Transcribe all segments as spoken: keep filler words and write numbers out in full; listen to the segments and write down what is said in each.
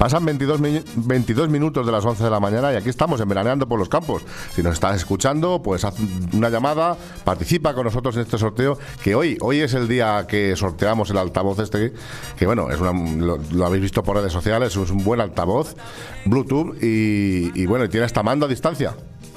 Pasan veintidós, mi- veintidós minutos de las once de la mañana y aquí estamos en Veraneando por los Campos. Si nos estás escuchando, pues haz una llamada, participa con nosotros en este sorteo, que hoy hoy es el día que sorteamos el altavoz este, que bueno, es una, lo, lo habéis visto por redes sociales, es un buen altavoz Bluetooth y, y bueno, y tiene hasta mando a distancia.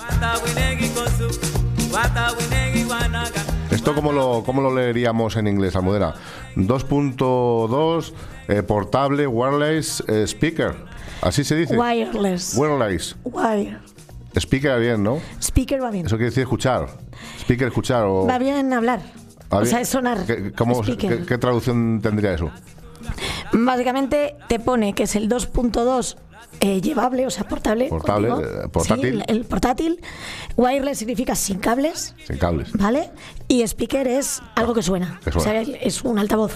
¿Esto cómo lo, cómo lo leeríamos en inglés, Almudena? dos punto dos, eh, portable, wireless, eh, speaker. ¿Así se dice? Wireless. Wireless. Wire. Speaker bien, ¿no? Speaker va bien. Eso quiere decir escuchar. Speaker, escuchar o... Va bien hablar. ¿Va O bien? sea, es sonar. ¿Qué, cómo- Speaker. qué- qué traducción tendría eso? Básicamente te pone que es el dos punto dos eh, llevable, o sea, portable. Portable, contigo. eh, portátil. Sí, el, el portátil. Wireless significa sin cables, Sin cables. ¿vale? Y speaker es algo que suena. Que suena. O sea, es un altavoz.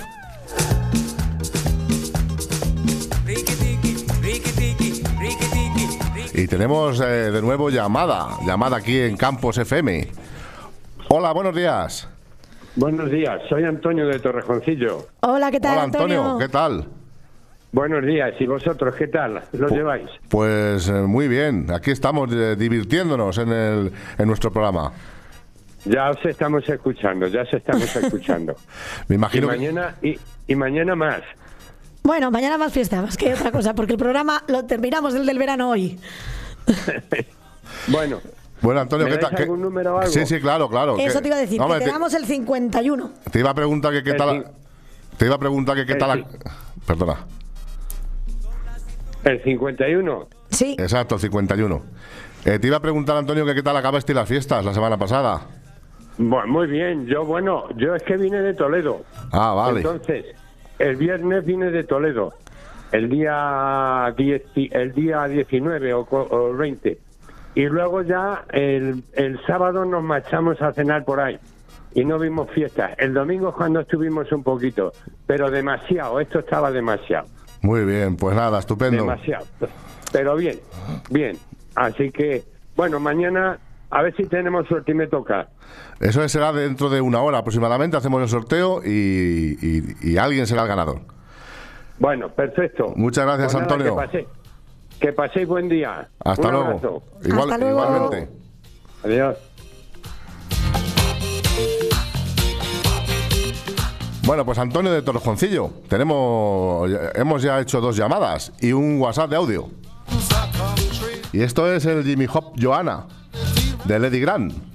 Y tenemos eh, de nuevo llamada. Llamada aquí en Campos F M. Hola, buenos días. Buenos días, soy Antonio de Torrejoncillo. Hola, ¿qué tal, Hola, Antonio. Antonio? ¿Qué tal? Buenos días, ¿y vosotros qué tal? ¿Los lleváis? Pues eh, muy bien. Aquí estamos eh, divirtiéndonos en, el, en nuestro programa. Ya os estamos escuchando, ya os estamos escuchando. Me Y imagino que... mañana, y, y mañana más. Bueno, mañana más fiesta, más que otra cosa, porque el programa lo terminamos el del verano hoy. Bueno, Bueno, Antonio, ¿me ¿qué dais tal? ¿Qué- algún número o algo? Sí, sí, claro, claro. Eso que- te iba a decir, No, que hombre, te te, damos el cincuenta y uno. te iba a preguntar que qué El tal... cin- Te iba a preguntar que qué El tal... cin- la- Perdona. el cincuenta y uno. Sí. Exacto, el cincuenta y uno. Eh, te iba a preguntar, Antonio, que qué tal acabaste las fiestas la semana pasada. Bueno, muy bien, yo bueno, yo es que vine de Toledo. Ah, vale. Entonces, el viernes vine de Toledo. El día diez, el día diecinueve o, co- o veinte. Y luego ya el, el sábado nos marchamos a cenar por ahí. Y no vimos fiestas. El domingo es cuando estuvimos un poquito. Pero demasiado, esto estaba demasiado. Muy bien, pues nada, estupendo. Demasiado. Pero bien, bien. Así que, bueno, mañana a ver si tenemos suerte y me toca. Eso será dentro de una hora aproximadamente, hacemos el sorteo y, y- y alguien será el ganador. Bueno, perfecto. Muchas gracias, Pues nada, Antonio. Que, pase- que paséis buen día. Hasta Un luego. abrazo. Igual- Hasta luego. Igualmente. Adiós. Bueno, pues Antonio de Torrejoncillo, tenemos, hemos ya hecho dos llamadas y un WhatsApp de audio. Y esto es el Jimmy Hop Johanna de Lady Grant.